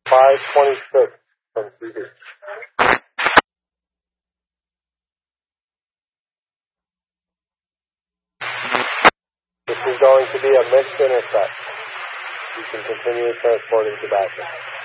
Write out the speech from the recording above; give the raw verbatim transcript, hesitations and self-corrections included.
five twenty-six from C B. This is going to be a mixed intercept. You can continue transporting to Baton.